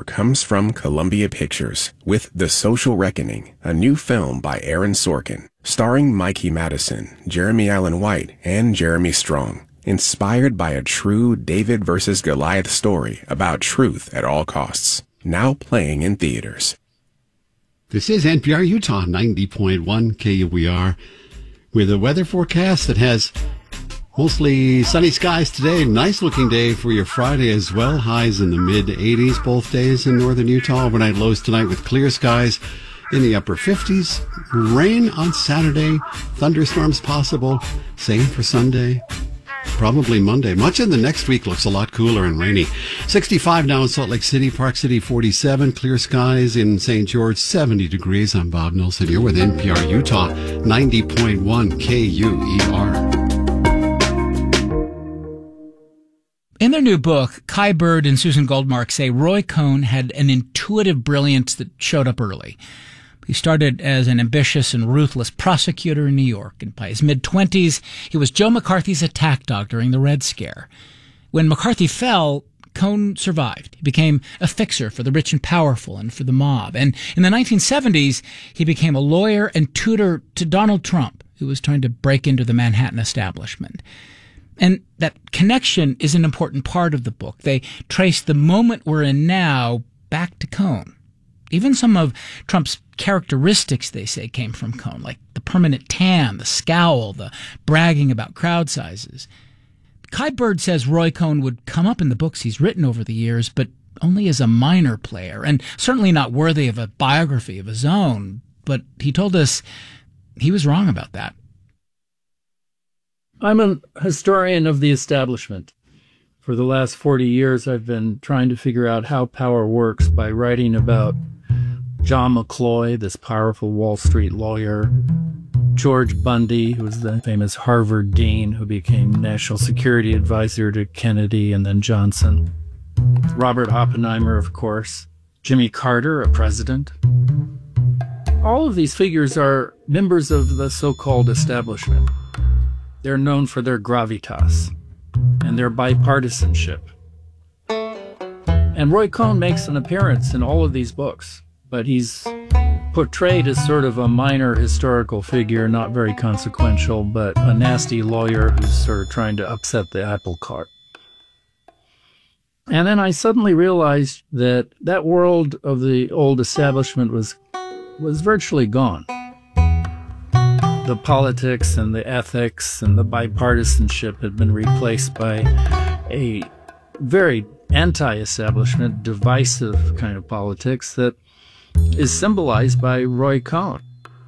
comes from Columbia Pictures with The Social Reckoning, a new film by Aaron Sorkin, starring Mikey Madison, Jeremy Allen White, and Jeremy Strong, inspired by a true David versus Goliath story about truth at all costs, now playing in theaters. This is NPR Utah 90.1 KUER with a weather forecast that has mostly sunny skies today. Nice looking day for your Friday as well. Highs in the mid 80s both days in northern Utah. Overnight lows tonight with clear skies in the upper 50s. Rain on Saturday. Thunderstorms possible. Same for Sunday. Probably Monday. Much of the next week looks a lot cooler and rainy. 65 now in Salt Lake City, Park City 47, clear skies in St. George 70 degrees. I'm Bob Nelson. You're with NPR Utah 90.1 KUER. In their new book, Kai Bird and Susan Goldmark say Roy Cohn had an intuitive brilliance that showed up early. He started as an ambitious and ruthless prosecutor in New York, and by his mid-20s, he was Joe McCarthy's attack dog during the Red Scare. When McCarthy fell, Cohn survived. He became a fixer for the rich and powerful and for the mob. And in the 1970s, he became a lawyer and tutor to Donald Trump, who was trying to break into the Manhattan establishment. And that connection is an important part of the book. They trace the moment we're in now back to Cohn. Even some of Trump's characteristics, they say, came from Cohn, like the permanent tan, the scowl, the bragging about crowd sizes. Kai Bird says Roy Cohn would come up in the books he's written over the years, but only as a minor player, and certainly not worthy of a biography of his own. But he told us he was wrong about that. I'm a historian of the establishment. For the last 40 years, I've been trying to figure out how power works by writing about John McCloy, this powerful Wall Street lawyer, George Bundy, who was the famous Harvard dean who became national security advisor to Kennedy and then Johnson, Robert Oppenheimer, of course, Jimmy Carter, a president. All of these figures are members of the so-called establishment. They're known for their gravitas and their bipartisanship. And Roy Cohn makes an appearance in all of these books, but he's portrayed as sort of a minor historical figure, not very consequential, but a nasty lawyer who's sort of trying to upset the apple cart. And then I suddenly realized that that world of the old establishment was virtually gone. The politics and the ethics and the bipartisanship had been replaced by a very anti-establishment, divisive kind of politics that is symbolized by Roy Cohn.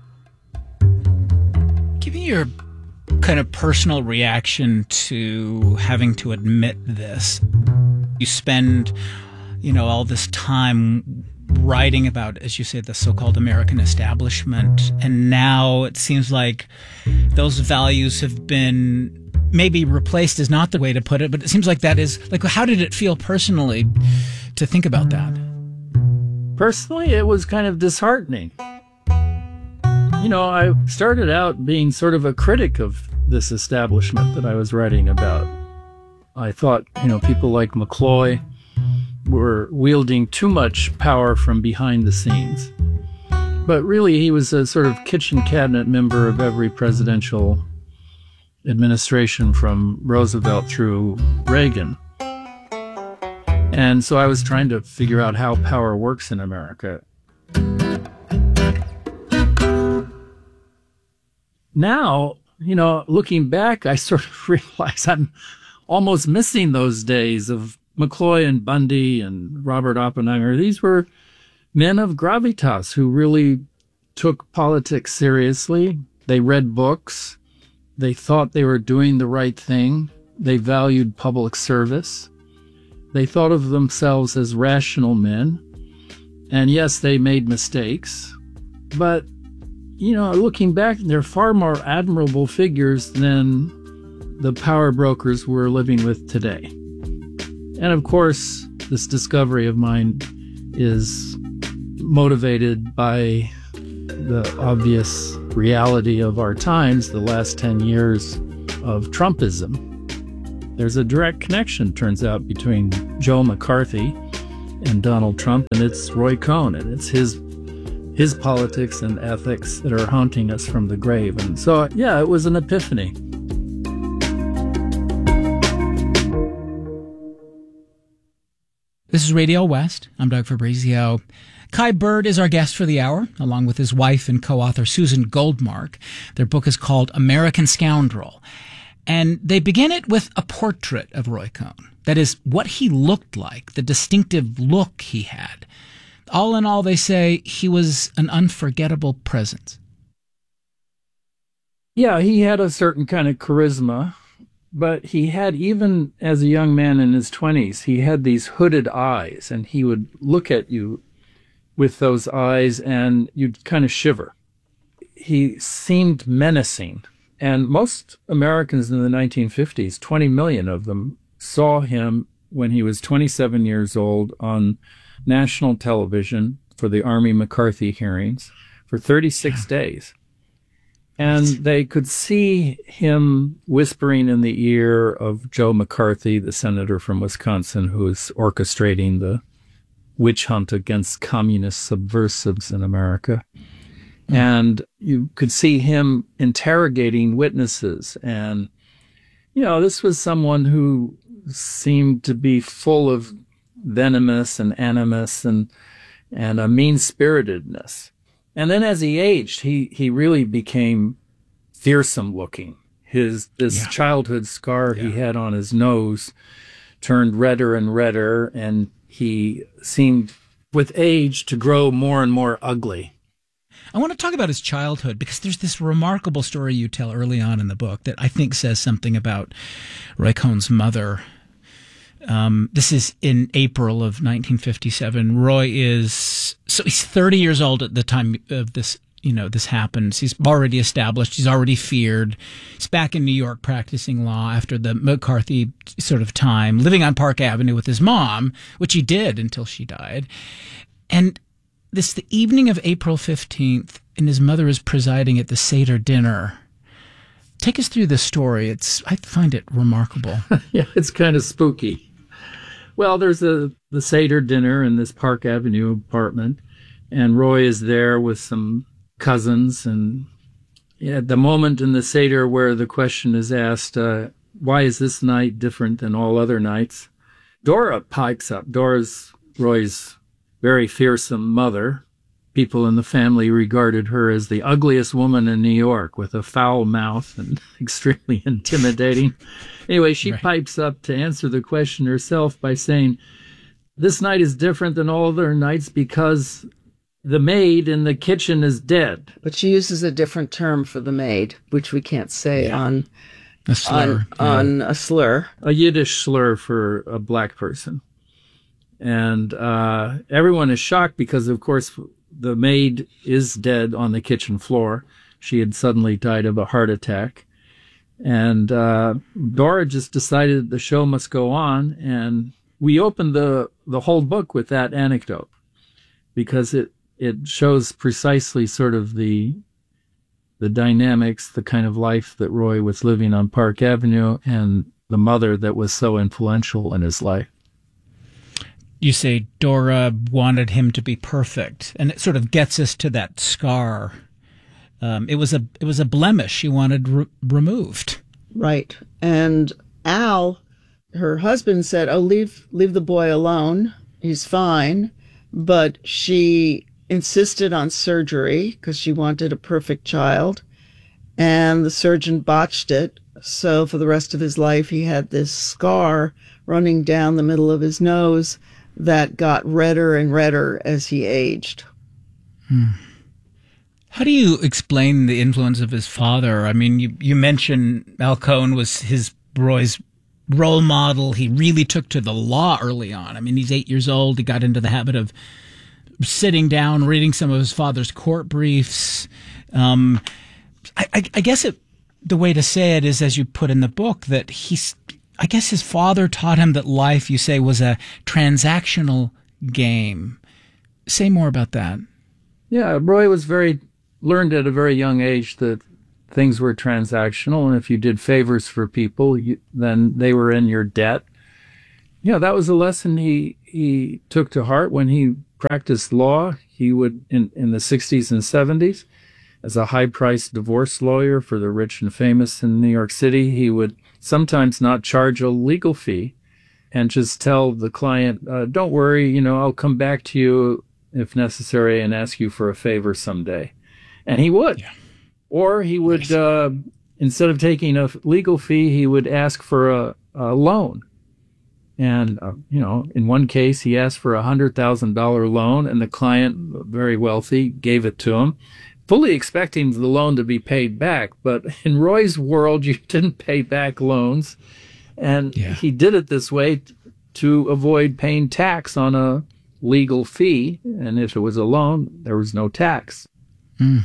Give me your kind of personal reaction to having to admit this. You spend, all this time writing about, as you say, the so-called American establishment, and now it seems like those values have been maybe replaced is not the way to put it, but it seems like that is, like, how did it feel personally to think about that? Personally, it was kind of disheartening. I started out being sort of a critic of this establishment that I was writing about. I thought, people like McCloy were wielding too much power from behind the scenes. But really, he was a sort of kitchen cabinet member of every presidential administration from Roosevelt through Reagan. And so I was trying to figure out how power works in America. Now, looking back, I sort of realize I'm almost missing those days of McCloy and Bundy and Robert Oppenheimer. These were men of gravitas who really took politics seriously. They read books. They thought they were doing the right thing. They valued public service. They thought of themselves as rational men. And yes, they made mistakes. But, looking back, they're far more admirable figures than the power brokers we're living with today. And of course, this discovery of mine is motivated by the obvious reality of our times, the last 10 years of Trumpism. There's a direct connection, turns out, between Joe McCarthy and Donald Trump, and it's Roy Cohn, and it's his politics and ethics that are haunting us from the grave. And so, yeah, it was an epiphany. This is Radio West. I'm Doug Fabrizio. Kai Bird is our guest for the hour, along with his wife and co-author Susan Goldmark. Their book is called American Scoundrel. And they begin it with a portrait of Roy Cohn. That is, what he looked like, the distinctive look he had. All in all, they say he was an unforgettable presence. Yeah, he had a certain kind of charisma, but he had, even as a young man in his 20s, he had these hooded eyes, and he would look at you with those eyes and you'd kind of shiver. He seemed menacing. And most Americans in the 1950s, 20 million of them, saw him when he was 27 years old on national television for the Army McCarthy hearings for 36 days. And they could see him whispering in the ear of Joe McCarthy, the senator from Wisconsin, who was orchestrating the witch hunt against communist subversives in America. And you could see him interrogating witnesses. And, you know, this was someone who seemed to be full of venomous and animus and a mean-spiritedness. And then as he aged, he really became fearsome looking. This childhood scar he had on his nose turned redder and redder, and he seemed with age to grow more and more ugly. I want to talk about his childhood because there's this remarkable story you tell early on in the book that I think says something about Roy Cohn's mother. This is in April of 1957. Roy he's 30 years old at the time of this, this happens. He's already established. He's already feared. He's back in New York practicing law after the McCarthy sort of time, living on Park Avenue with his mom, which he did until she died. And the evening of April 15th, and his mother is presiding at the Seder dinner. Take us through the story. I find it remarkable. Yeah, it's kind of spooky. Well, there's the Seder dinner in this Park Avenue apartment, and Roy is there with some cousins. And at the moment in the Seder where the question is asked, why is this night different than all other nights? Dora pipes up. Dora's Roy's very fearsome mother. People in the family regarded her as the ugliest woman in New York, with a foul mouth and extremely intimidating. Anyway, she pipes up to answer the question herself by saying, this night is different than all other nights because the maid in the kitchen is dead. But she uses a different term for the maid, which we can't say on a slur. On a slur. A Yiddish slur for a black person. And everyone is shocked because, of course, the maid is dead on the kitchen floor. She had suddenly died of a heart attack. And Dora just decided the show must go on. And we opened the whole book with that anecdote because it shows precisely sort of the dynamics, the kind of life that Roy was living on Park Avenue, and the mother that was so influential in his life. You say Dora wanted him to be perfect, and it sort of gets us to that scar. It was a blemish she wanted removed. Right. And Al, her husband, said, "Oh, leave the boy alone. He's fine." But she insisted on surgery because she wanted a perfect child, and the surgeon botched it. So for the rest of his life, he had this scar running down the middle of his nose that got redder and redder as he aged. How do you explain the influence of his father? I mean, you mentioned Al Cohn was Roy's role model. He really took to the law early on. I mean, he's 8 years old. He got into the habit of sitting down, reading some of his father's court briefs. I guess the way to say it is, as you put in the book, that I guess his father taught him that life, you say, was a transactional game. Say more about that. Yeah, Roy was learned at a very young age that things were transactional, and if you did favors for people, then they were in your debt. yeah, that was a lesson he took to heart when he practiced law. He would, in the 60s and 70s, as a high-priced divorce lawyer for the rich and famous in New York City, he would sometimes not charge a legal fee and just tell the client, don't worry, I'll come back to you if necessary and ask you for a favor someday. And he would. Yeah. Or he would, instead of taking a legal fee, he would ask for a loan. And, in one case, he asked for a $100,000 loan, and the client, very wealthy, gave it to him, fully expecting the loan to be paid back. But in Roy's world, you didn't pay back loans. And he did it this way to avoid paying tax on a legal fee. And if it was a loan, there was no tax. Mm.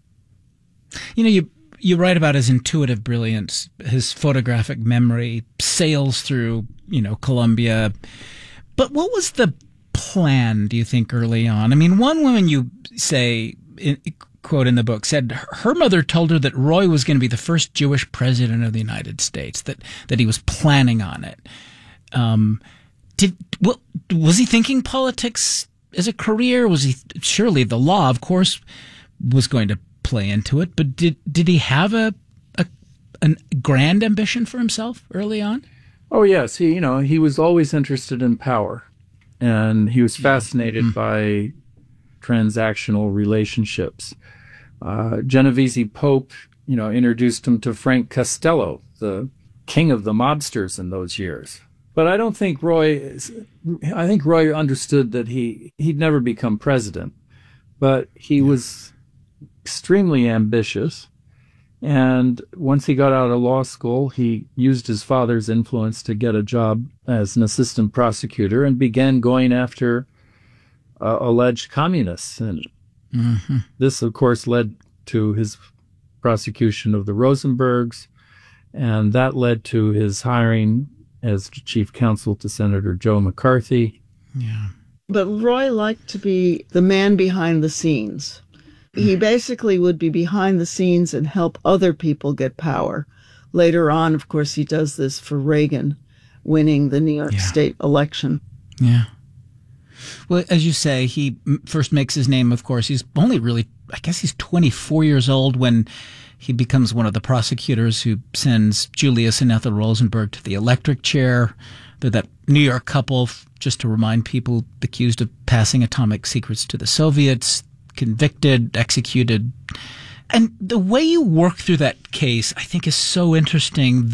You write about his intuitive brilliance, his photographic memory, sails through, Colombia. But what was the plan, do you think, early on? I mean, one woman you say, quote in the book, said her mother told her that Roy was going to be the first Jewish president of the United States, that he was planning on it. Was he thinking politics as a career? Was he, surely the law, of course, was going to play into it, but did he have a grand ambition for himself early on? Oh yes, he was always interested in power, and he was fascinated by transactional relationships. Genovese Pope, introduced him to Frank Costello, the king of the mobsters in those years. But I think Roy understood that he'd never become president, but he was extremely ambitious. And once he got out of law school, he used his father's influence to get a job as an assistant prosecutor and began going after alleged communists. And this, of course, led to his prosecution of the Rosenbergs, and that led to his hiring as chief counsel to Senator Joe McCarthy. Yeah. But Roy liked to be the man behind the scenes. He basically would be behind the scenes and help other people get power. Later on, of course, he does this for Reagan winning the New York State election. Yeah. Well, as you say, he first makes his name, of course. He's only really, I guess he's 24 years old when he becomes one of the prosecutors who sends Julius and Ethel Rosenberg to the electric chair. They're that New York couple, just to remind people, accused of passing atomic secrets to the Soviets, convicted, executed. And the way you work through that case, I think, is so interesting.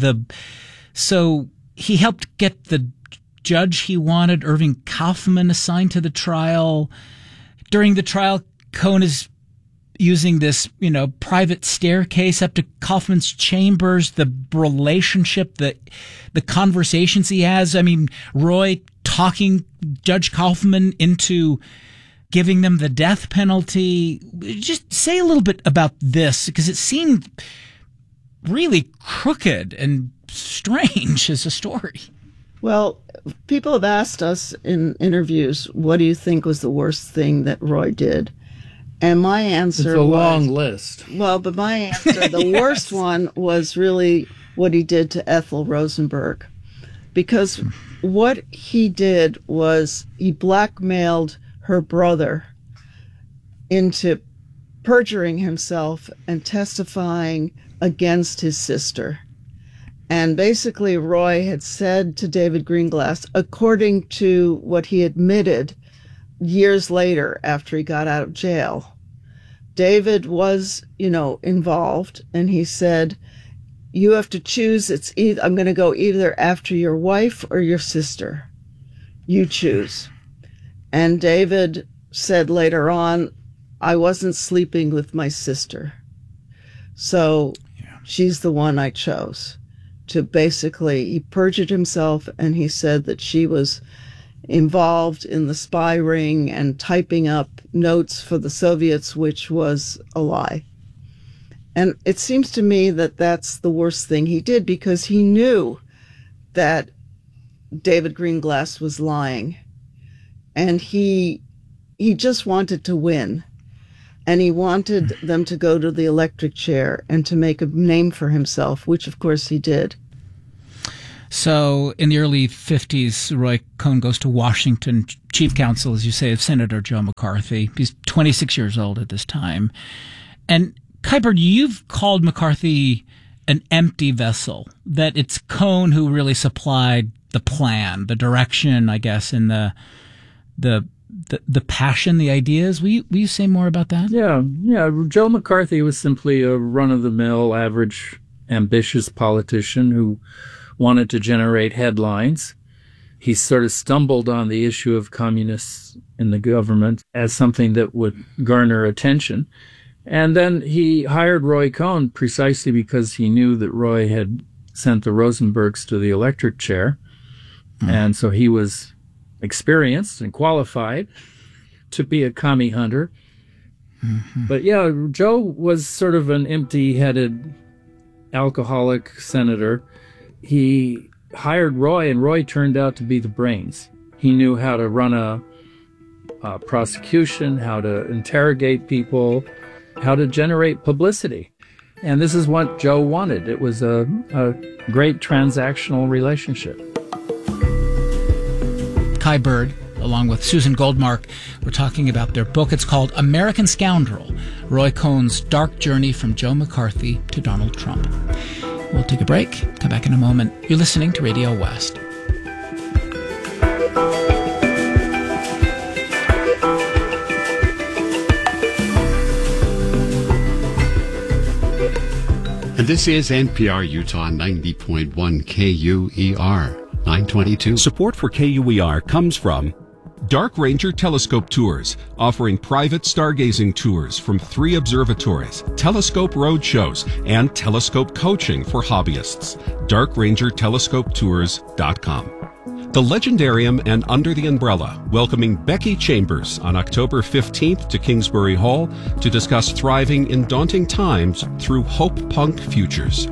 So he helped get the judge he wanted, Irving Kaufman, assigned to the trial. During the trial, Cohn is using this, private staircase up to Kaufman's chambers, the relationship, the conversations he has. I mean, Roy talking Judge Kaufman into giving them the death penalty. Just say a little bit about this, because it seemed really crooked and strange as a story. Well, people have asked us in interviews, what do you think was the worst thing that Roy did? And my answer was... It's a long list. Well, but my answer, the worst one was really what he did to Ethel Rosenberg. Because what he did was he blackmailed her brother into perjuring himself and testifying against his sister. And basically, Roy had said to David Greenglass, according to what he admitted years later after he got out of jail, David was, involved, and he said, you have to choose. I'm going to go either after your wife or your sister. You choose. And David said later on, I wasn't sleeping with my sister. So she's the one I chose. To basically, he perjured himself, and he said that she was involved in the spy ring and typing up notes for the Soviets, which was a lie. And it seems to me that that's the worst thing he did, because he knew that David Greenglass was lying. And he just wanted to win. And he wanted them to go to the electric chair and to make a name for himself, which, of course, he did. So in the early 50s, Roy Cohn goes to Washington, chief counsel, as you say, of Senator Joe McCarthy. He's 26 years old at this time. And Kai Bird, you've called McCarthy an empty vessel, that it's Cohn who really supplied the plan, the direction, I guess, and the passion, the ideas. Will you say more about that? Yeah. Joe McCarthy was simply a run-of-the-mill, average, ambitious politician who wanted to generate headlines. He sort of stumbled on the issue of communists in the government as something that would garner attention. And then he hired Roy Cohn precisely because he knew that Roy had sent the Rosenbergs to the electric chair. And so he was experienced and qualified to be a commie hunter. But yeah, Joe was sort of an empty-headed alcoholic senator. He hired Roy, and Roy turned out to be the brains. He knew how to run a prosecution, how to interrogate people, how to generate publicity. And this is what Joe wanted. It was a great transactional relationship. Kai Bird, along with Susan Goldmark, we're talking about their book. It's called American Scoundrel, Roy Cohn's Dark Journey from Joe McCarthy to Donald Trump. We'll take a break, come back in a moment. You're listening to Radio West. And this is NPR Utah 90.1 KUER 922. Support for KUER comes from Dark Ranger Telescope Tours, offering private stargazing tours from 3 observatories, telescope road shows, and telescope coaching for hobbyists. DarkRangerTelescopeTours.com. The Legendarium and Under the Umbrella, welcoming Becky Chambers on October 15th to Kingsbury Hall to discuss thriving in daunting times through Hope Punk Futures.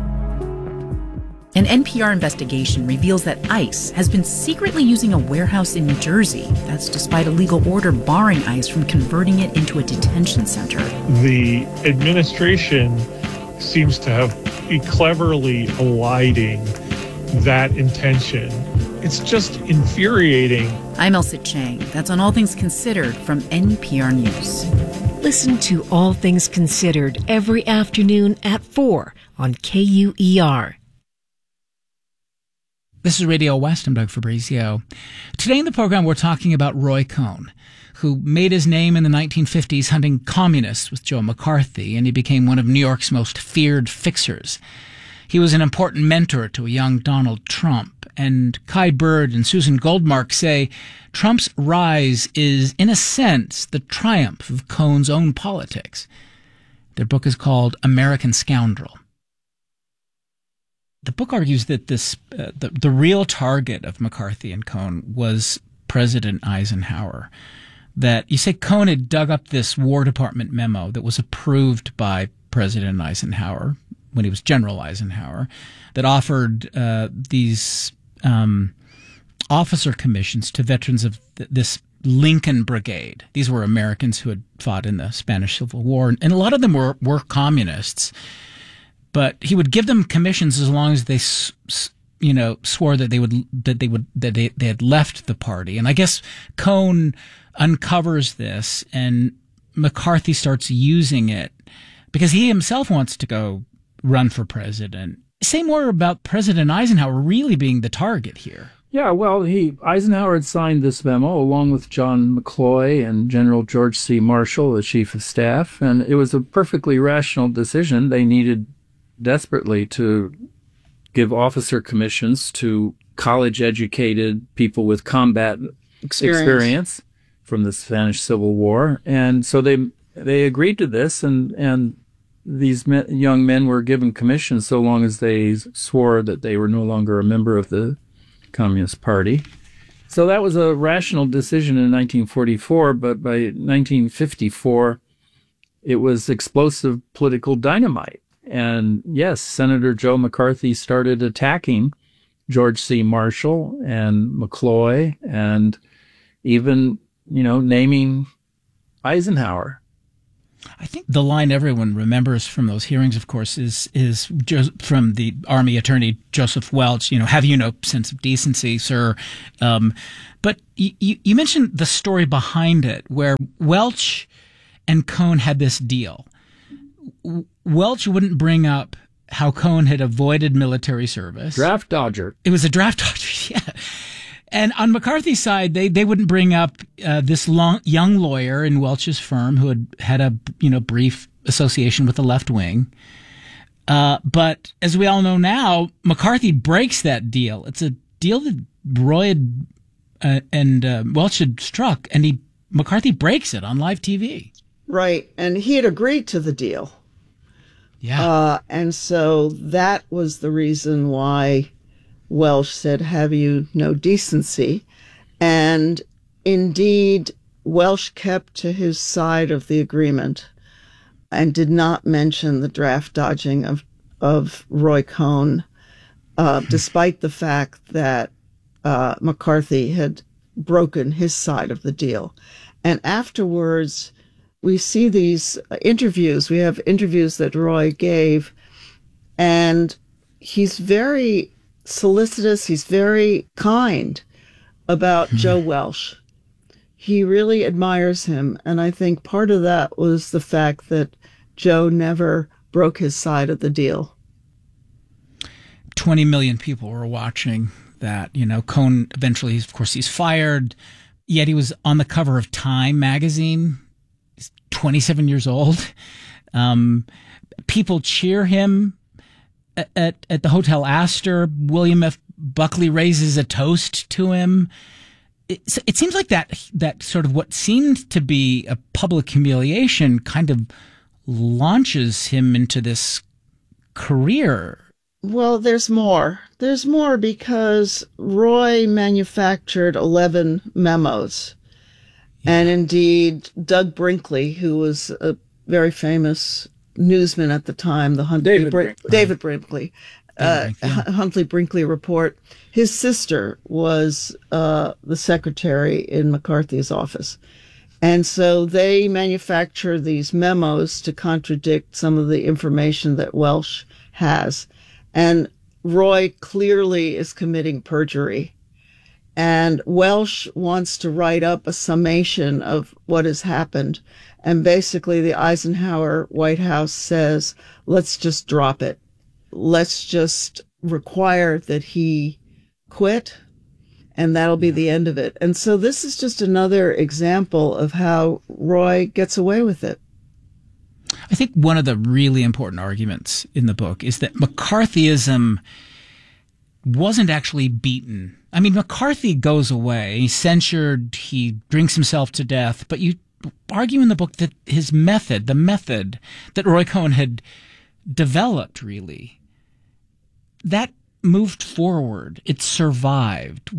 An NPR investigation reveals that ICE has been secretly using a warehouse in New Jersey. That's despite a legal order barring ICE from converting it into a detention center. The administration seems to have be cleverly eliding that intention. It's just infuriating. I'm Elsa Chang. That's on All Things Considered from NPR News. Listen to All Things Considered every afternoon at 4 on KUER. This is Radio West. I'm Doug Fabrizio. Today in the program, we're talking about Roy Cohn, who made his name in the 1950s hunting communists with Joe McCarthy, and he became one of New York's most feared fixers. He was an important mentor to a young Donald Trump, and Kai Bird and Susan Goldmark say Trump's rise is, in a sense, the triumph of Cohn's own politics. Their book is called American Scoundrel. The book argues that the real target of McCarthy and Cohn was President Eisenhower. That you say Cohn had dug up this War Department memo that was approved by President Eisenhower when he was General Eisenhower, that offered these officer commissions to veterans of this Lincoln Brigade. These were Americans who had fought in the Spanish Civil War, and a lot of them were communists. But he would give them commissions as long as they, swore that they had left the party. And I guess Cohn uncovers this, and McCarthy starts using it because he himself wants to go run for president. Say more about President Eisenhower really being the target here. Yeah, well, Eisenhower had signed this memo along with John McCloy and General George C. Marshall, the chief of staff, and it was a perfectly rational decision. They needed desperately to give officer commissions to college-educated people with combat experience from the Spanish Civil War, and so they agreed to this, and these young men were given commissions so long as they swore that they were no longer a member of the Communist Party. So that was a rational decision in 1944, but by 1954, it was explosive political dynamite. And yes, Senator Joe McCarthy started attacking George C. Marshall and McCloy and even, naming Eisenhower. I think the line everyone remembers from those hearings, of course, is just from the Army Attorney Joseph Welch. Have you no sense of decency, sir? But you mentioned the story behind it, where Welch and Cohn had this deal. Welch wouldn't bring up how Cohn had avoided military service. Draft dodger. It was a draft dodger, yeah. And on McCarthy's side, they wouldn't bring up this young lawyer in Welch's firm who had a brief association with the left wing. But as we all know now, McCarthy breaks that deal. It's a deal that Roy and Welch had struck, and McCarthy breaks it on live TV. Right, and he had agreed to the deal. Yeah. And so that was the reason why Welch said, have you no decency? And indeed, Welch kept to his side of the agreement and did not mention the draft dodging of Roy Cohn, despite the fact that McCarthy had broken his side of the deal. And afterwards, we see these interviews. We have interviews that Roy gave, and he's very solicitous. He's very kind about Joe Welch. He really admires him, and I think part of that was the fact that Joe never broke his side of the deal. 20 million people were watching that. Cohn eventually, of course, he's fired, yet he was on the cover of Time magazine. He's 27 years old. People cheer him at the Hotel Astor. William F. Buckley raises a toast to him. It seems like that sort of what seemed to be a public humiliation kind of launches him into this career. Well, there's more. There's more because Roy manufactured 11 memos. Yeah. And indeed, Doug Brinkley, who was a very famous newsman at the time, the David Brinkley. Huntley Brinkley Report. His sister was the secretary in McCarthy's office. And so they manufacture these memos to contradict some of the information that Welch has. And Roy clearly is committing perjury. And Welch wants to write up a summation of what has happened. And basically the Eisenhower White House says, let's just drop it. Let's just require that he quit, and that'll be the end of it. And so this is just another example of how Roy gets away with it. I think one of the really important arguments in the book is that McCarthyism wasn't actually beaten. I mean, McCarthy goes away, he's censured, he drinks himself to death, but you argue in the book that his method, the method that Roy Cohn had developed, really, that moved forward. It survived.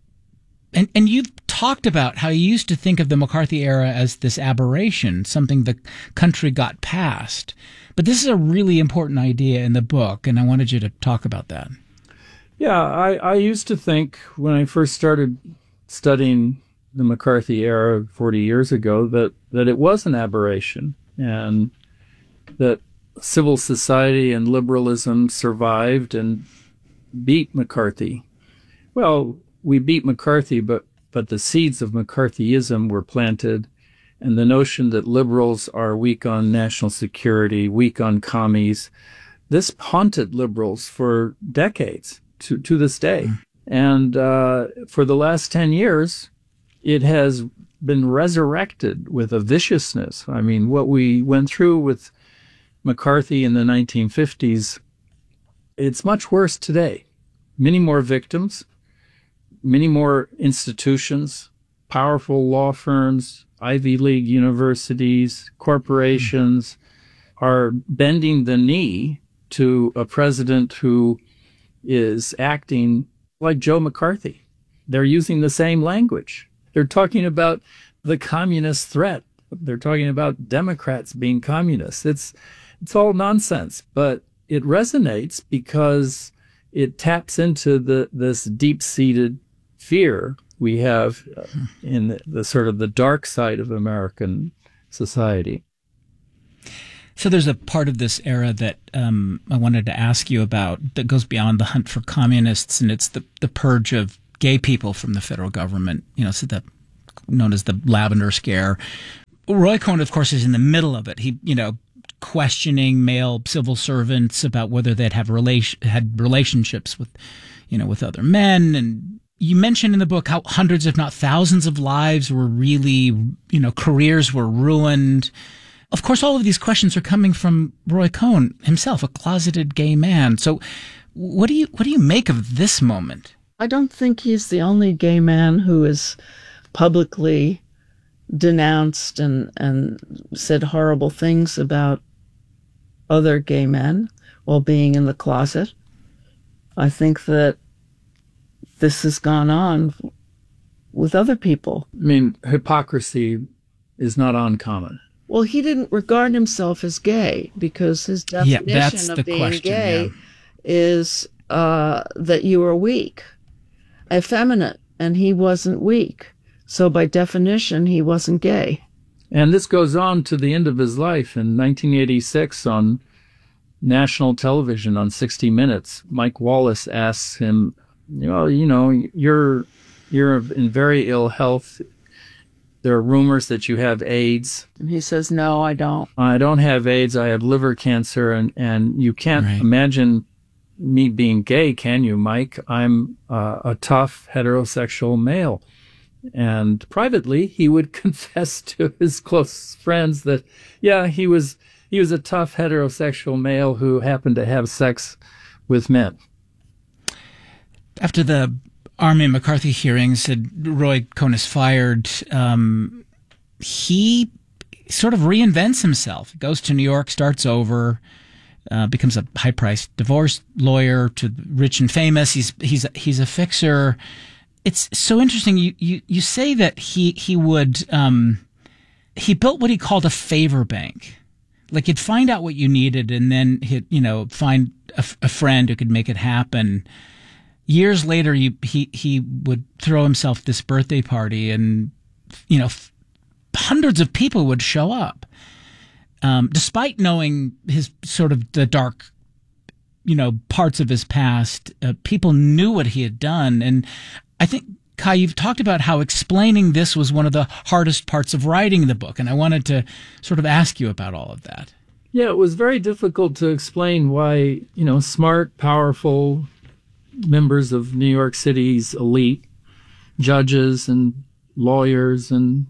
And you've talked about how you used to think of the McCarthy era as this aberration, something the country got past. But this is a really important idea in the book, and I wanted you to talk about that. Yeah, I used to think when I first started studying the McCarthy era 40 years ago that it was an aberration, and that civil society and liberalism survived and beat McCarthy. Well, we beat McCarthy, but the seeds of McCarthyism were planted, and the notion that liberals are weak on national security, weak on commies, this haunted liberals for decades to this day. And for the last 10 years, it has been resurrected with a viciousness. I mean, what we went through with McCarthy in the 1950s, it's much worse today. Many more victims, many more institutions, powerful law firms, Ivy League universities, corporations are bending the knee to a president who is acting like Joe McCarthy. They're using the same language. They're talking about the communist threat. They're talking about Democrats being communists. It's all nonsense, but it resonates because it taps into this deep-seated fear we have in the sort of the dark side of American society. So there's a part of this era that I wanted to ask you about that goes beyond the hunt for communists, and it's the purge of gay people from the federal government, so known as the Lavender Scare. Roy Cohn, of course, is in the middle of it. He, questioning male civil servants about whether they'd had relationships with, with other men. And you mentioned in the book how hundreds, if not thousands of lives were really, careers were ruined. Of course, all of these questions are coming from Roy Cohn himself, a closeted gay man. So what do you make of this moment? I don't think he's the only gay man who is publicly denounced and said horrible things about other gay men while being in the closet. I think that this has gone on with other people. I mean, hypocrisy is not uncommon. Well, he didn't regard himself as gay because his definition of being gay is that you were weak, effeminate, and he wasn't weak. So by definition, he wasn't gay. And this goes on to the end of his life. In 1986, on national television on 60 Minutes, Mike Wallace asks him, you're in very ill health. There are rumors that you have AIDS. And he says, no, I don't. I don't have AIDS. I have liver cancer. And you can't imagine me being gay, can you, Mike? I'm a tough heterosexual male. And privately, he would confess to his close friends that, he was a tough heterosexual male who happened to have sex with men. After the Army McCarthy hearings, Roy Cohn is fired. He sort of reinvents himself. Goes to New York, starts over, becomes a high-priced divorce lawyer to rich and famous. He's a fixer. It's so interesting. You say that he would he built what he called a favor bank. Like he'd find out what you needed, and then he'd find a friend who could make it happen. Years later, he would throw himself this birthday party, and hundreds of people would show up, despite knowing his sort of the dark, parts of his past. People knew what he had done, and I think, Kai, you've talked about how explaining this was one of the hardest parts of writing the book, and I wanted to sort of ask you about all of that. Yeah, it was very difficult to explain why, smart, powerful members of New York City's elite, judges and lawyers and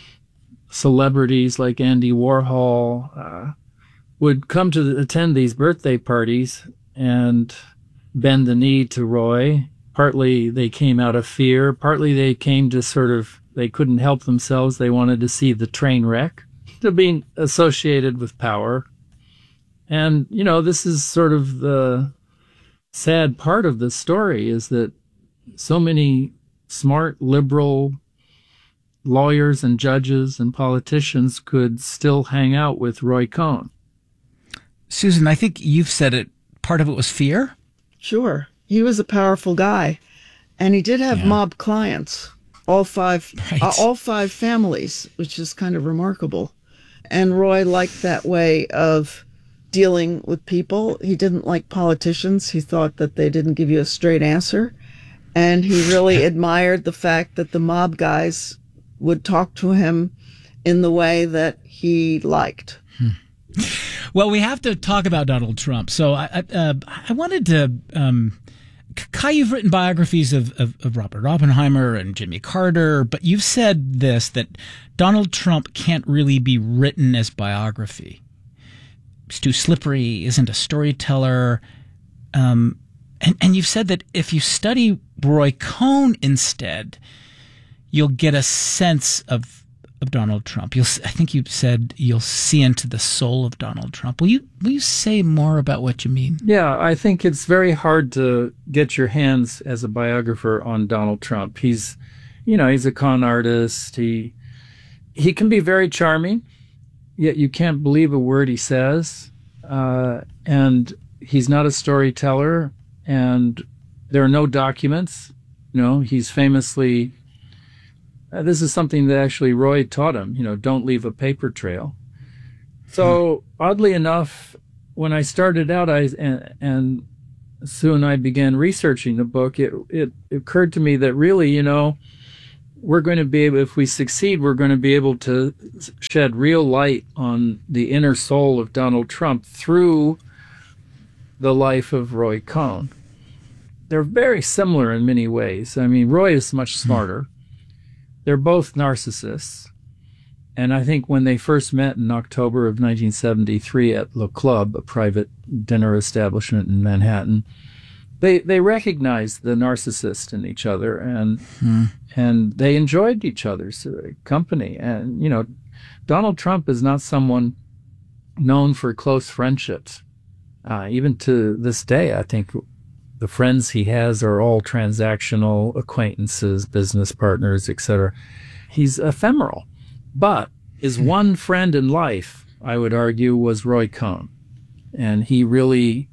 celebrities like Andy Warhol, would come to attend these birthday parties and bend the knee to Roy. Partly they came out of fear. Partly they came to they couldn't help themselves. They wanted to see the train wreck, to being associated with power. And, this is sort of the sad part of the story, is that so many smart, liberal lawyers and judges and politicians could still hang out with Roy Cohn. Susan, I think you've said it. Part of it was fear? Sure. He was a powerful guy, and he did have mob clients, all five families, which is kind of remarkable. And Roy liked that way of dealing with people. He didn't like politicians. He thought that they didn't give you a straight answer. And he really admired the fact that the mob guys would talk to him in the way that he liked. Well, we have to talk about Donald Trump. So I wanted to... Kai, you've written biographies of Robert Oppenheimer and Jimmy Carter, but you've said this, that Donald Trump can't really be written as biography. He's too slippery, isn't a storyteller. And you've said that if you study Roy Cohn instead, you'll get a sense of Donald Trump. I think you said you'll see into the soul of Donald Trump. Will you say more about what you mean? Yeah, I think it's very hard to get your hands as a biographer on Donald Trump. He's a con artist. He can be very charming, yet you can't believe a word he says. And he's not a storyteller, and there are no documents. He's famously... this is something that actually Roy taught him, don't leave a paper trail. So oddly enough, when I started out, and soon I began researching the book, it occurred to me that really, we're going to be able, if we succeed, we're going to be able to shed real light on the inner soul of Donald Trump through the life of Roy Cohn. They're very similar in many ways. I mean, Roy is much smarter. They're both narcissists. And I think when they first met in October of 1973 at Le Club, a private dinner establishment in Manhattan, they recognized the narcissist in each other, and they enjoyed each other's company. And, Donald Trump is not someone known for close friendships. Even to this day, I think the friends he has are all transactional acquaintances, business partners, etc. He's ephemeral. But his one friend in life, I would argue, was Roy Cohn. And he really,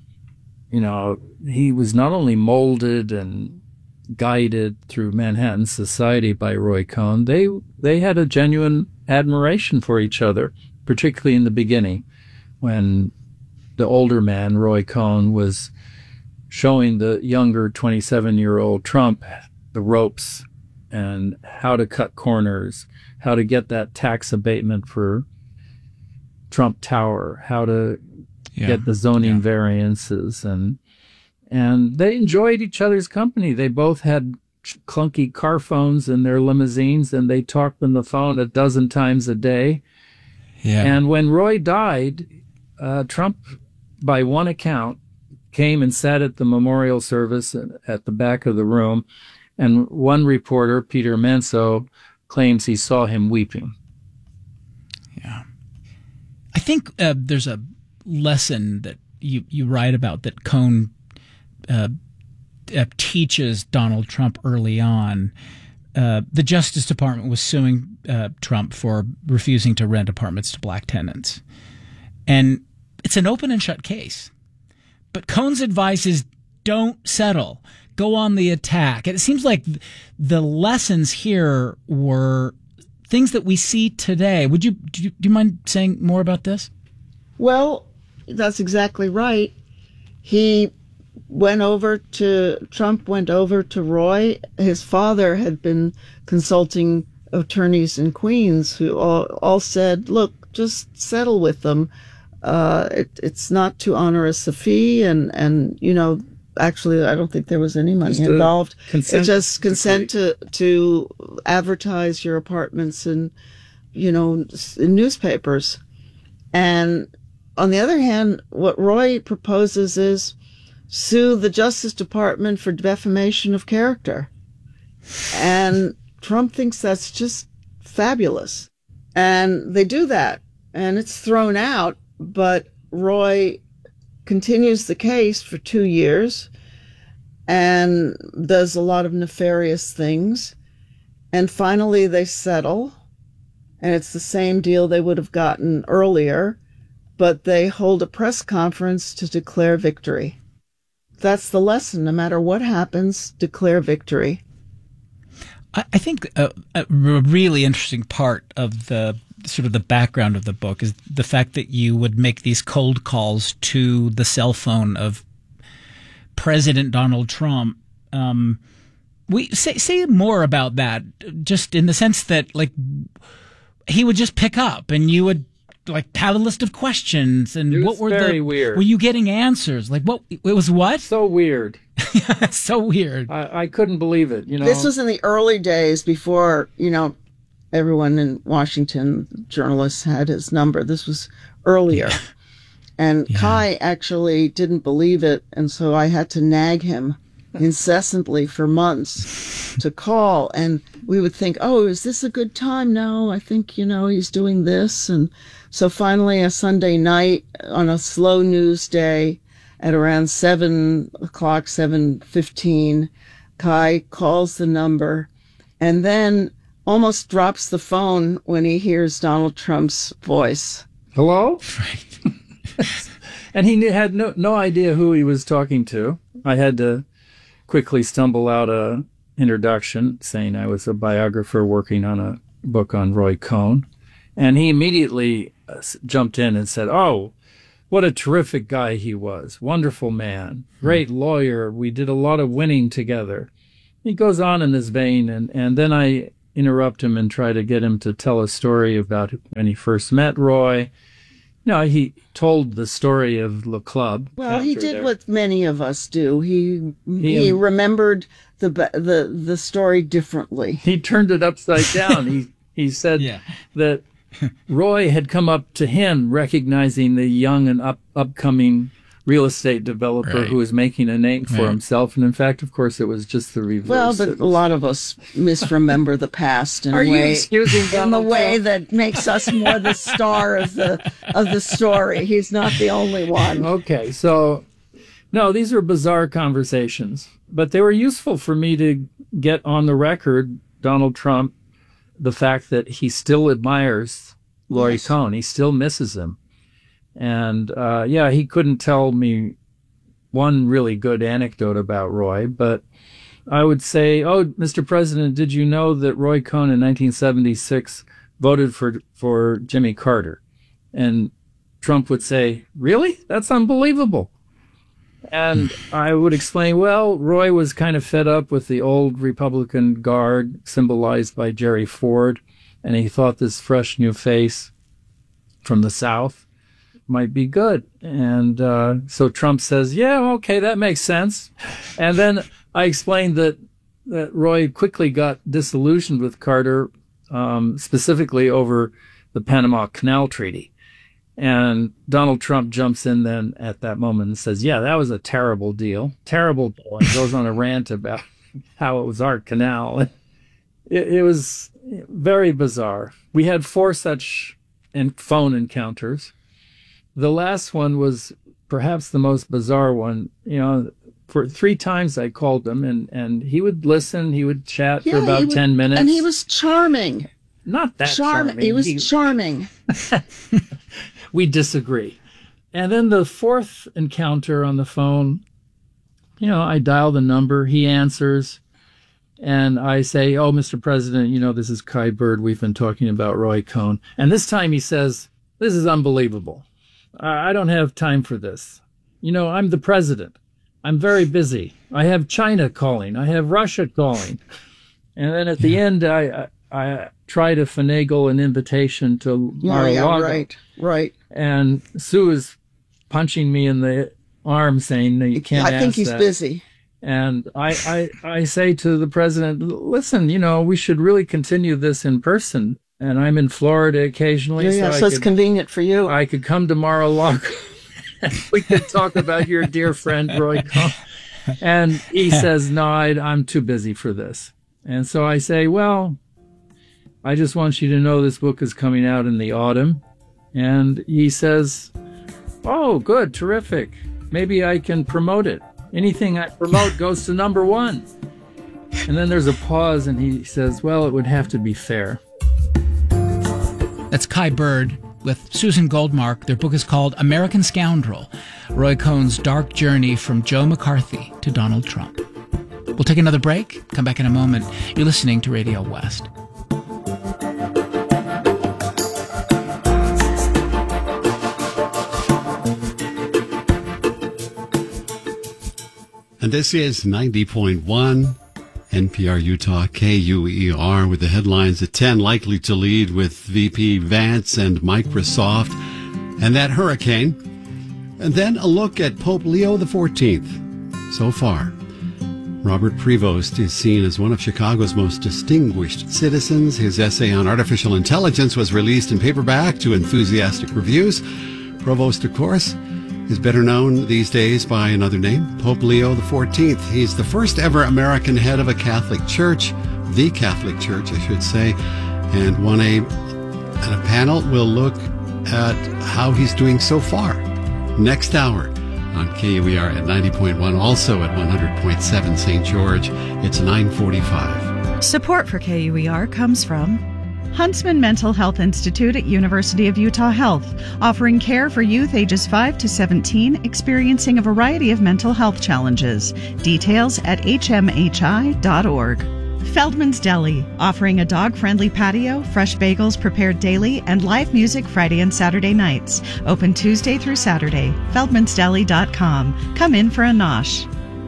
he was not only molded and guided through Manhattan society by Roy Cohn, they had a genuine admiration for each other, particularly in the beginning, when the older man, Roy Cohn, was showing the younger 27-year-old Trump the ropes and how to cut corners, how to get that tax abatement for Trump Tower, how to get the zoning variances. And they enjoyed each other's company. They both had clunky car phones in their limousines, and they talked on the phone 12 times a day. Yeah. And when Roy died, Trump, by one account, came and sat at the memorial service at the back of the room. And one reporter, Peter Manso, claims he saw him weeping. Yeah. I think there's a lesson that you write about that Cohn teaches Donald Trump early on. The Justice Department was suing Trump for refusing to rent apartments to black tenants. And it's an open and shut case. But Cohn's advice is don't settle. Go on the attack. And it seems like the lessons here were things that we see today. Do you mind saying more about this? Well, that's exactly right. Trump went over to Roy. His father had been consulting attorneys in Queens who all said, look, just settle with them. It's not too onerous a fee, and actually, I don't think there was any money involved. It's just consent to advertise your apartments in newspapers. And on the other hand, what Roy proposes is sue the Justice Department for defamation of character. And Trump thinks that's just fabulous. And they do that, and it's thrown out, but Roy continues the case for 2 years and does a lot of nefarious things. And finally they settle, and it's the same deal they would have gotten earlier, but they hold a press conference to declare victory. That's the lesson. No matter what happens, declare victory. I think a really interesting part of the sort of the background of the book is the fact that you would make these cold calls to the cell phone of President Donald Trump. We say more about that, just in the sense that like he would just pick up and you would like have a list of questions, and what were very weird. Were you getting answers? Like what? It was what? So weird. So weird. I couldn't believe it. This was in the early days before everyone in Washington, journalists, had his number. This was earlier. Yeah. And Kai actually didn't believe it, and so I had to nag him incessantly for months to call. And we would think, oh, is this a good time? No, I think, he's doing this. And so finally, a Sunday night on a slow news day at around 7 o'clock, 7:15, Kai calls the number and then almost drops the phone when he hears Donald Trump's voice. Hello? Right. And he had no idea who he was talking to. I had to quickly stumble out a introduction saying I was a biographer working on a book on Roy Cohn. And he immediately jumped in and said, "Oh, what a terrific guy he was. Wonderful man. Great lawyer. We did a lot of winning together." He goes on in this vein, and then I interrupt him and try to get him to tell a story about when he first met Roy. No, he told the story of Le Club. Well, he did what many of us do. He remembered the story differently. He turned it upside down. He said that Roy had come up to him, recognizing the young and upcoming real estate developer who was making a name for himself. And in fact, of course, it was just the reverse. Well, but a lot of us misremember the past in a way that makes us more the star of the story. He's not the only one. Okay, so no, these are bizarre conversations, but they were useful for me to get on the record, Donald Trump, the fact that he still admires Roy Cohn. He still misses him. And, he couldn't tell me one really good anecdote about Roy, but I would say, "Oh, Mr. President, did you know that Roy Cohn in 1976 voted for Jimmy Carter?" And Trump would say, "Really? That's unbelievable." And I would explain, well, Roy was kind of fed up with the old Republican guard symbolized by Jerry Ford, and he thought this fresh new face from the South might be good. And so Trump says, "Yeah, okay, that makes sense." And then I explained that Roy quickly got disillusioned with Carter, specifically over the Panama Canal Treaty. And Donald Trump jumps in then at that moment and says, "Yeah, that was a terrible deal. Terrible deal." And goes on a rant about how it was our canal. It was very bizarre. We had 4 such phone encounters. The last one was perhaps the most bizarre one. For 3 times I called him, and he would listen. He would chat for about 10 minutes. And he was charming. Not that charming. He was charming. We disagree. And then the 4th encounter on the phone, I dial the number. He answers. And I say, "Oh, Mr. President, this is Kai Bird. We've been talking about Roy Cohn." And this time he says, "This is unbelievable. I don't have time for this. I'm the president. I'm very busy. I have China calling. I have Russia calling." And then at the end, I try to finagle an invitation to Mar-a-Lago. Right. And Sue is punching me in the arm saying, "No, you can't ask that." I think he's busy. And I say to the president, "Listen, we should really continue this in person. And I'm in Florida occasionally. So it's convenient for you. I could come to Mar-a-Lago. We could talk about your dear friend, Roy Cohn." And he says, "No, I'm too busy for this." And so I say, "Well, I just want you to know this book is coming out in the autumn." And he says, "Oh, good, terrific. Maybe I can promote it. Anything I promote goes to number 1. And then there's a pause, and he says, "Well, it would have to be fair." That's Kai Bird with Susan Goldmark. Their book is called American Scoundrel, Roy Cohn's dark journey from Joe McCarthy to Donald Trump. We'll take another break, come back in a moment. You're listening to Radio West. And this is 90.1 NPR Utah KUER with the headlines at 10, likely to lead with VP Vance and Microsoft and that hurricane. And then a look at Pope Leo XIV so far. Robert Prevost is seen as one of Chicago's most distinguished citizens. His essay on artificial intelligence was released in paperback to enthusiastic reviews. Prevost, of course, is better known these days by another name, Pope Leo XIV. He's the first ever American head of a Catholic church, the Catholic Church, I should say, and a panel will look at how he's doing so far. Next hour on KUER at 90.1, also at 100.7 St. George. It's 9:45. Support for KUER comes from Huntsman Mental Health Institute at University of Utah Health, offering care for youth ages 5 to 17 experiencing a variety of mental health challenges. Details at hmhi.org. Feldman's Deli, offering a dog-friendly patio, fresh bagels prepared daily, and live music Friday and Saturday nights. Open Tuesday through Saturday. feldmansdeli.com. Come in for a nosh.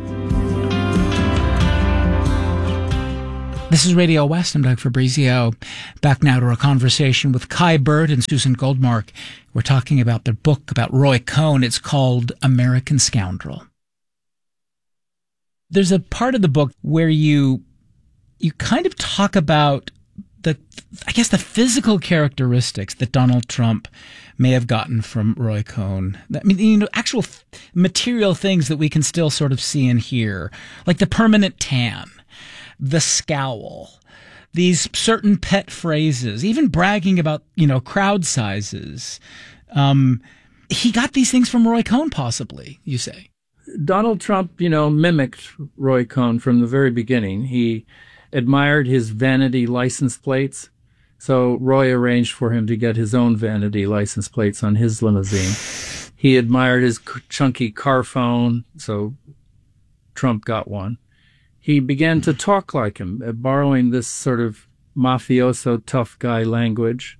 This is Radio West. I'm Doug Fabrizio. Back now to our conversation with Kai Bird and Susan Goldmark. We're talking about their book about Roy Cohn. It's called American Scoundrel. There's a part of the book where you kind of talk about the physical characteristics that Donald Trump may have gotten from Roy Cohn. I mean, actual material things that we can still sort of see and hear, like the permanent tan, the scowl, these certain pet phrases, even bragging about, crowd sizes. He got these things from Roy Cohn, possibly, you say. Donald Trump, mimicked Roy Cohn from the very beginning. He admired his vanity license plates. So Roy arranged for him to get his own vanity license plates on his limousine. He admired his chunky car phone. So Trump got one. He began to talk like him, borrowing this sort of mafioso tough guy language.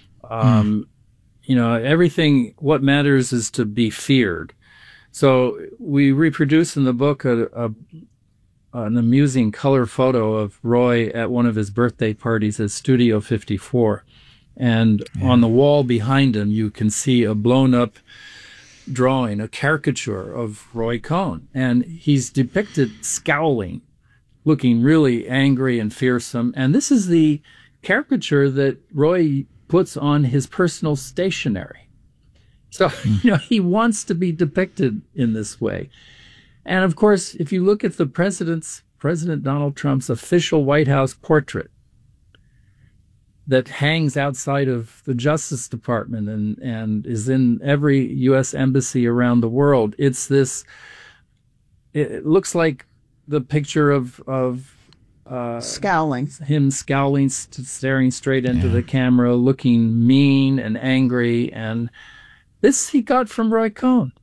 Everything, what matters is to be feared. So we reproduce in the book an amusing color photo of Roy at one of his birthday parties at Studio 54. And on the wall behind him, you can see a blown up drawing, a caricature of Roy Cohn. And he's depicted scowling, looking really angry and fearsome. And this is the caricature that Roy puts on his personal stationery. So, he wants to be depicted in this way. And of course, if you look at the President Donald Trump's official White House portrait that hangs outside of the Justice Department and is in every U.S. embassy around the world, it looks like the picture of scowling. Him scowling, staring straight into the camera, looking mean and angry. And this he got from Roy Cohn.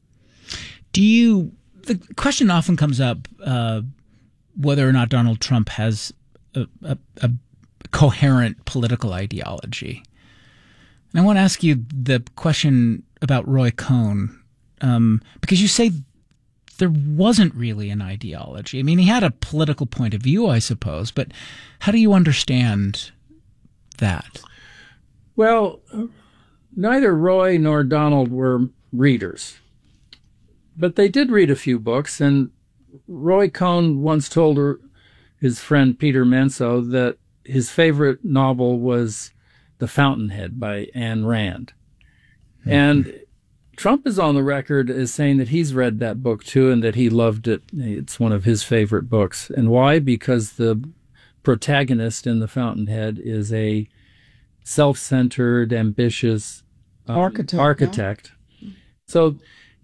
The question often comes up whether or not Donald Trump has a coherent political ideology. And I want to ask you the question about Roy Cohn, because you say there wasn't really an ideology. I mean, he had a political point of view, I suppose, but how do you understand that? Well, neither Roy nor Donald were readers, but they did read a few books. And Roy Cohn once told his friend Peter Manso that his favorite novel was The Fountainhead by Ayn Rand. Mm-hmm. And Trump is on the record as saying that he's read that book too and that he loved it. It's one of his favorite books. And why? Because the protagonist in The Fountainhead is a self-centered, ambitious architect. Yeah. So,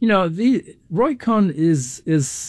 Roy Cohn he's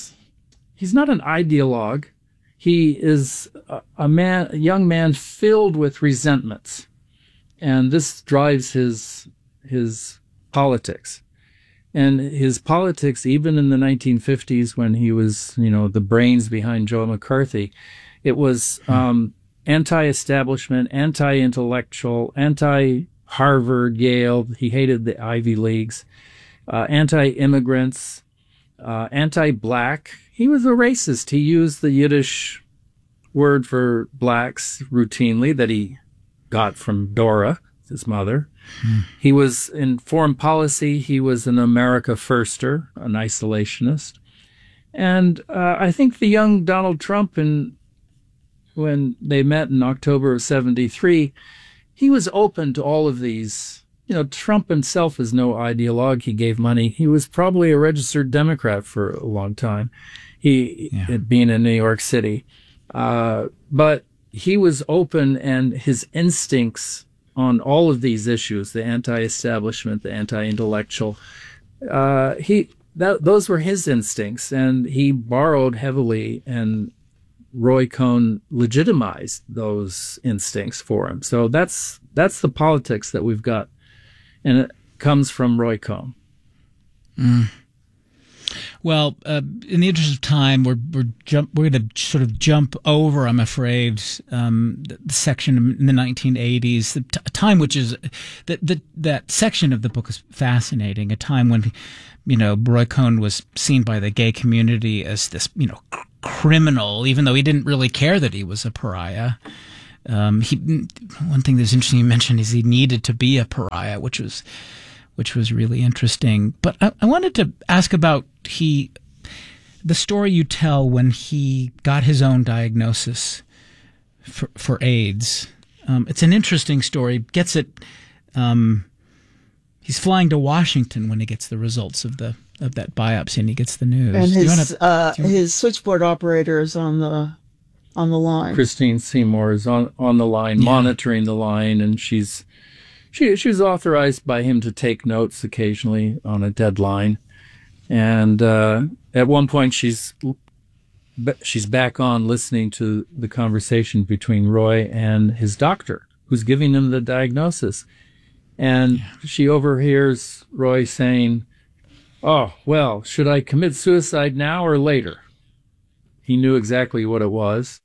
not an ideologue. He is a young man filled with resentments, and this drives his politics. And his politics, even in the 1950s, when he was, the brains behind Joe McCarthy, it was anti-establishment, anti-intellectual, anti-Harvard, Yale. He hated the Ivy Leagues, anti-immigrants, anti-black. He was a racist. He used the Yiddish word for blacks routinely that he got from Dora, his mother. He was in foreign policy. He was an America firster, an isolationist. And I think the young Donald Trump, when they met in October of 1973, he was open to all of these. Trump himself is no ideologue. He gave money. He was probably a registered Democrat for a long time, being in New York City. But he was open, and his instincts on all of these issues, the anti-establishment, the anti-intellectual, those were his instincts, and he borrowed heavily, and Roy Cohn legitimized those instincts for him. So that's the politics that we've got, and it comes from Roy Cohn. Well, in the interest of time, we're going to sort of jump over, I'm afraid, the section in the 1980s, the time which is that section of the book is fascinating. A time when, Roy Cohn was seen by the gay community as this, criminal, even though he didn't really care that he was a pariah. One thing that's interesting you mentioned is he needed to be a pariah, which was really interesting. But I wanted to ask about the story you tell when he got his own diagnosis for AIDS. It's an interesting story. Gets it. He's flying to Washington when he gets the results of that biopsy, and he gets the news. And his switchboard operator is on the line. Christine Seymour is on the line, monitoring the line, and she was authorized by him to take notes occasionally on a deadline. And at one point, she's back on listening to the conversation between Roy and his doctor, who's giving him the diagnosis. And she overhears Roy saying, "Oh, well, should I commit suicide now or later?" He knew exactly what it was.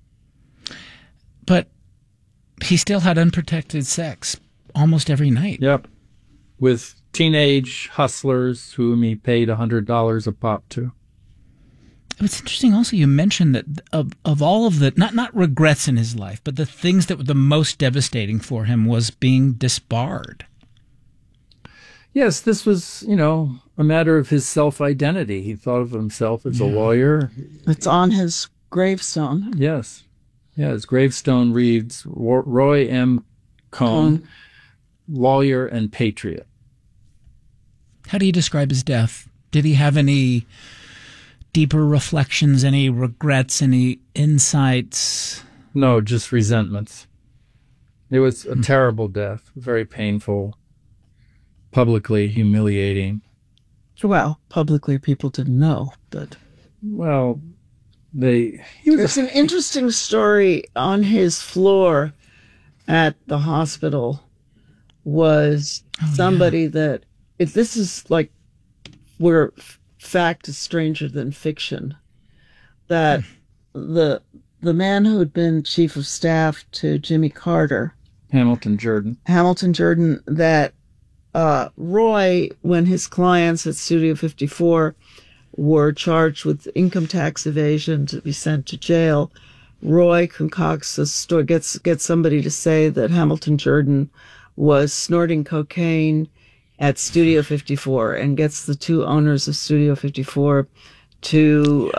But he still had unprotected sex almost every night. Yep. With teenage hustlers whom he paid $100 a pop to. It's interesting also you mentioned that of all of the, not regrets in his life, but the things that were the most devastating for him was being disbarred. Yes, this was, a matter of his self-identity. He thought of himself as a lawyer. It's on his gravestone. Yes. Yeah, his gravestone reads, Roy M. Cohn, lawyer and patriot. How do you describe his death? Did he have any deeper reflections, any regrets, any insights? No, just resentments. It was a terrible death, very painful, publicly humiliating. Well, publicly people didn't know, but... Well, There's an interesting story on his floor at the hospital was somebody that... This is like where fact is stranger than fiction. That the man who had been chief of staff to Jimmy Carter, Hamilton Jordan, that Roy, when his clients at Studio 54 were charged with income tax evasion to be sent to jail, Roy concocts a story, gets somebody to say that Hamilton Jordan was snorting cocaine at Studio 54 and gets the two owners of Studio 54 to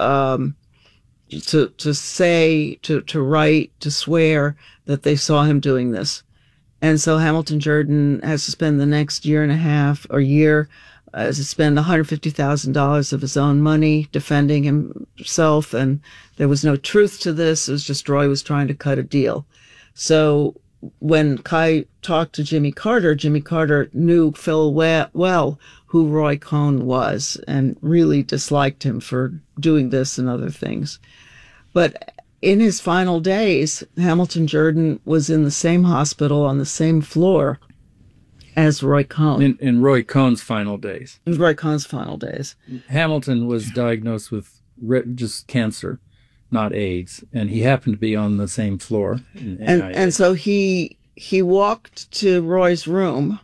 swear that they saw him doing this. And so Hamilton Jordan has to spend the next year and a half or year has to spend $150,000 of his own money defending himself. And there was no truth to this. It was just Roy was trying to cut a deal. So when Kai talked to Jimmy Carter knew full well who Roy Cohn was and really disliked him for doing this and other things. But in his final days, Hamilton Jordan was in the same hospital on the same floor as Roy Cohn. In Roy Cohn's final days. In Roy Cohn's final days. Hamilton was diagnosed with just cancer, not AIDS, and he happened to be on the same floor. And so he walked to Roy's room,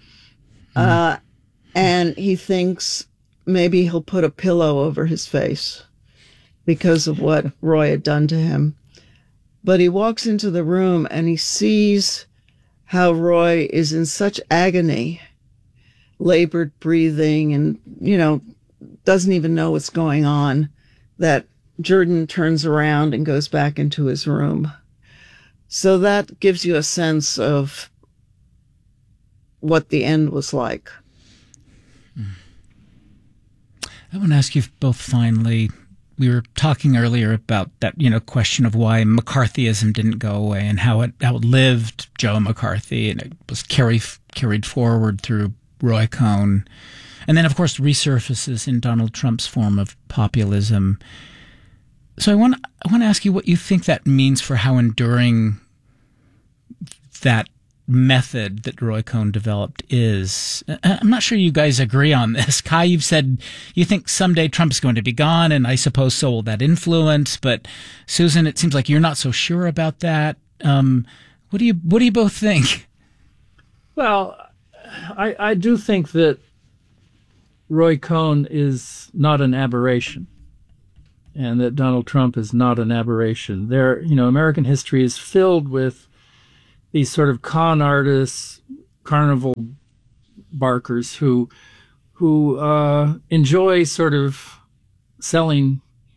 and he thinks maybe he'll put a pillow over his face because of what Roy had done to him. But he walks into the room and he sees how Roy is in such agony, labored breathing, and, doesn't even know what's going on, that Jordan turns around and goes back into his room. So that gives you a sense of what the end was like. I want to ask you both finally, we were talking earlier about that, question of why McCarthyism didn't go away and how it outlived Joe McCarthy, and it was carried forward through Roy Cohn. And then, of course, resurfaces in Donald Trump's form of populism. So I want to ask you what you think that means for how enduring that method that Roy Cohn developed is. I'm not sure you guys agree on this. Kai, you've said you think someday Trump is going to be gone, and I suppose so will that influence. But Susan, it seems like you're not so sure about that. What do you both think? Well, I do think that Roy Cohn is not an aberration, and that Donald Trump is not an aberration. American history is filled with these sort of con artists, carnival barkers who enjoy sort of selling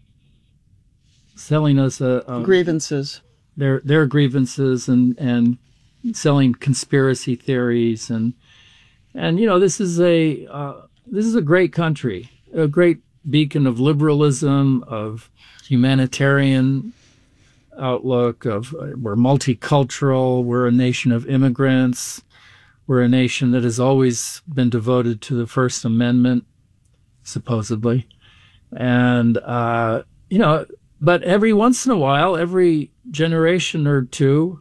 us grievances, their grievances, and selling conspiracy theories, and this is a great country, a great beacon of liberalism, of humanitarian outlook, we're multicultural, we're a nation of immigrants, we're a nation that has always been devoted to the First Amendment, supposedly. And, but every once in a while, every generation or two,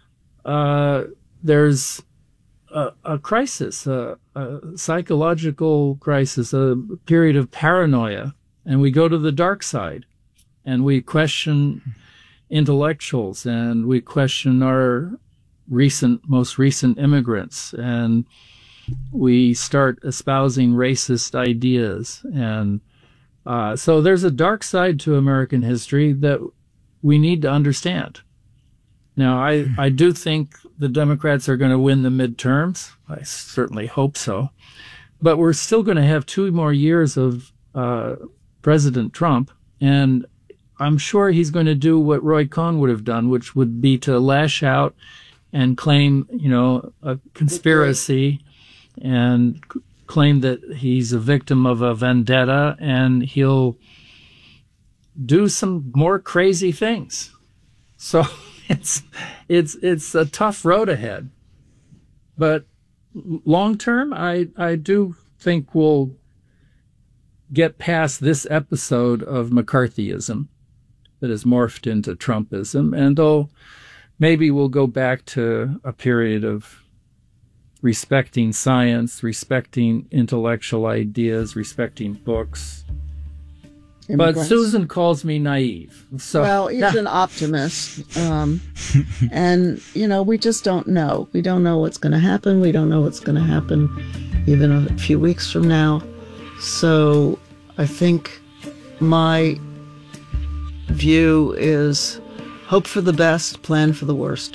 there's a crisis, a psychological crisis, a period of paranoia, and we go to the dark side, and we question intellectuals, and we question our most recent immigrants, and we start espousing racist ideas, and so there's a dark side to American history that we need to understand. Now, I do think the Democrats are going to win the midterms. I certainly hope so. But we're still going to have 2 more years of President Trump, and I'm sure he's going to do what Roy Cohn would have done, which would be to lash out and claim, a conspiracy and claim that he's a victim of a vendetta, and he'll do some more crazy things. So it's a tough road ahead, but long term, I do think we'll get past this episode of McCarthyism that has morphed into Trumpism, and maybe we'll go back to a period of respecting science, respecting intellectual ideas, respecting books. But Susan calls me naive. So, well, he's an optimist. And, we just don't know. We don't know what's going to happen. We don't know what's going to happen even a few weeks from now. So I think my view is hope for the best, plan for the worst.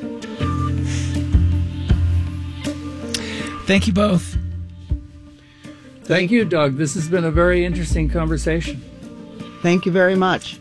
Thank you both. Thank you, Doug. This has been a very interesting conversation. Thank you very much.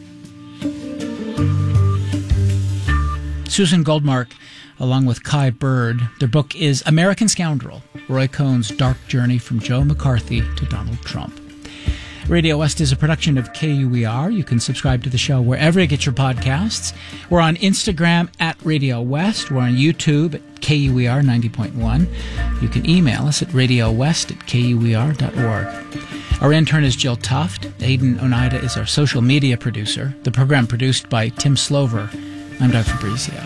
Susan Goldmark, along with Kai Bird. Their book is American Scoundrel, Roy Cohn's Dark Journey from Joe McCarthy to Donald Trump. Radio West is a production of KUER. You can subscribe to the show wherever you get your podcasts. We're on Instagram at Radio West. We're on YouTube at KUER 90.1. You can email us at radiowest@kuer.org. Our intern is Jill Tuft. Aidan Oneida is our social media producer. The program produced by Tim Slover. I'm Doug Fabrizio.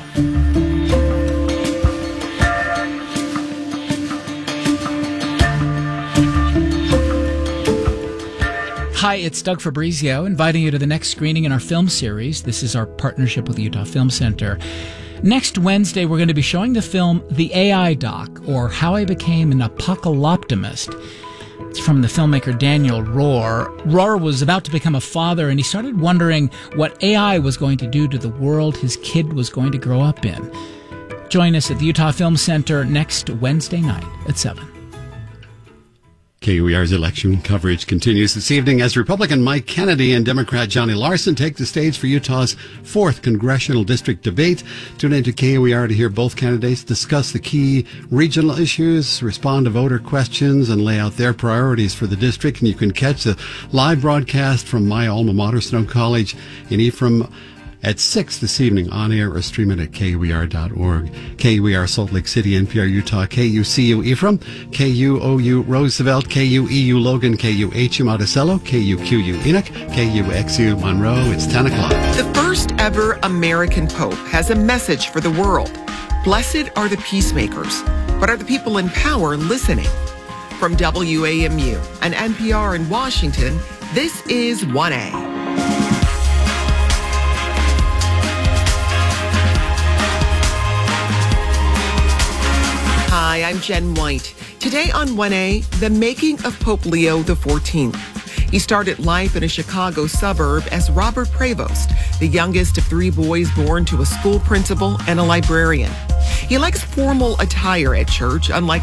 Hi, it's Doug Fabrizio, inviting you to the next screening in our film series. This is our partnership with the Utah Film Center. Next Wednesday, we're going to be showing the film The AI Doc, or How I Became an Apocalyptimist. It's from the filmmaker Daniel Rohr. Rohr was about to become a father, and he started wondering what AI was going to do to the world his kid was going to grow up in. Join us at the Utah Film Center next Wednesday night at 7. KUER's election coverage continues this evening as Republican Mike Kennedy and Democrat Johnny Larson take the stage for Utah's 4th congressional district debate. Tune into KUER to hear both candidates discuss the key regional issues, respond to voter questions, and lay out their priorities for the district. And you can catch the live broadcast from my alma mater, Snow College in Ephraim, at 6 this evening on air, or stream it at KUER.org. KUER Salt Lake City, NPR Utah, KUCU Ephraim, KUOU Roosevelt, KUEU Logan, KUHU Monticello, KUQU Enoch, KUXU Monroe. It's 10 o'clock. The first ever American Pope has a message for the world. Blessed are the peacemakers, but are the people in power listening? From WAMU and NPR in Washington, this is 1A. Hi, I'm Jen White. Today on 1A, the making of Pope Leo XIV. He started life in a Chicago suburb as Robert Prevost, the youngest of 3 boys born to a school principal and a librarian. He likes formal attire at church, unlike